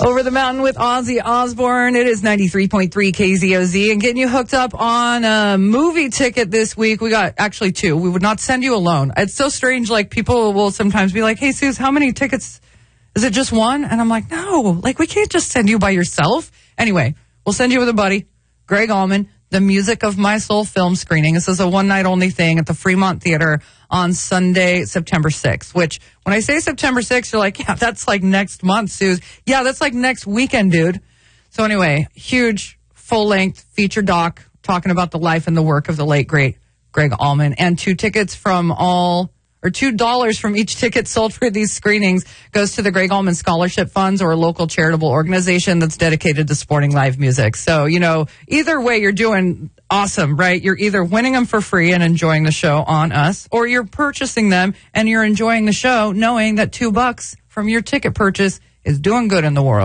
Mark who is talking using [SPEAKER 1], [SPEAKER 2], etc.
[SPEAKER 1] Over the Mountain with Ozzy Osbourne. It is 93.3 KZOZ. And getting you hooked up on a movie ticket this week. We got actually two. We would not send you alone. It's so strange. Like, people will sometimes be like, hey, Suze, how many tickets? Is it just one? And I'm like, no. Like, we can't just send you by yourself. Anyway, we'll send you with a buddy, Greg Allman. The Music of My Soul film screening. This is a one-night-only thing at the Fremont Theater on Sunday, September 6th, which, when I say September 6th, you're like, yeah, that's like next month, Suze. Yeah, that's like next weekend, dude. So anyway, huge, full-length feature doc talking about the life and the work of the late, great Greg Allman. And $2 from each ticket sold for these screenings goes to the Greg Allman Scholarship Funds or a local charitable organization that's dedicated to supporting live music. So, either way, you're doing awesome, right? You're either winning them for free and enjoying the show on us, or you're purchasing them and you're enjoying the show knowing that $2 from your ticket purchase is doing good in the world.